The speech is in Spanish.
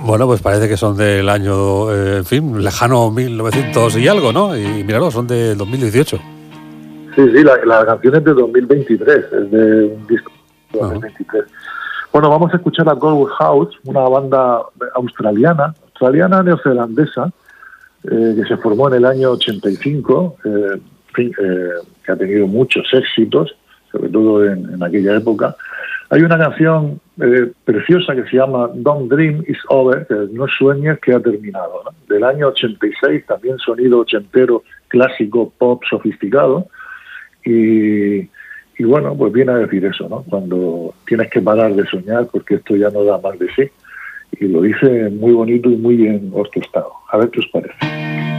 Bueno, pues parece que son del año, en fin, lejano 1900 y algo, ¿no? Y míralo, son de 2018. Sí, la canción es de 2023, es de un disco de 2023. Bueno, vamos a escuchar a Goldwood House, una banda australiana neozelandesa, que se formó en el año 85, que ha tenido muchos éxitos, sobre todo en aquella época. Hay una canción preciosa que se llama Don't Dream It's Over, que no sueñes que ha terminado, ¿no? Del año 86, también sonido ochentero, clásico, pop, sofisticado. Y bueno, pues viene a decir eso, ¿no? Cuando tienes que parar de soñar porque esto ya no da más de sí. Y lo dice muy bonito y muy bien orquestado. A ver qué os parece.